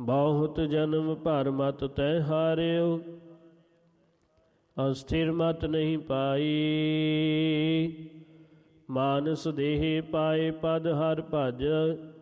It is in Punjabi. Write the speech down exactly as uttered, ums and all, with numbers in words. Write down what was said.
ਬਹੁਤ ਜਨਮ ਭਰ ਮਤ ਤੈ ਹਾਰਿਓ, ਅਸਥਿਰ ਮਤ ਨਹੀਂ ਪਾਈ। ਮਾਨਸ ਦੇਹ ਪਾਏ ਪਦ ਹਰ ਭਜ,